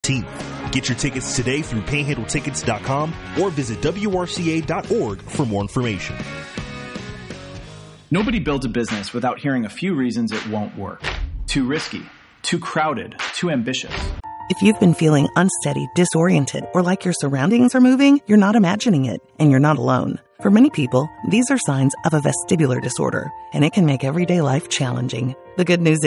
15th. Get your tickets today through panhandletickets.com or visit wrca.org for more information. Nobody builds a business without hearing a few reasons it won't work. Too risky, too crowded, too ambitious. If you've been feeling unsteady, disoriented, or like your surroundings are moving, you're not imagining it, and you're not alone. For many people, these are signs of a vestibular disorder, and it can make everyday life challenging. The good news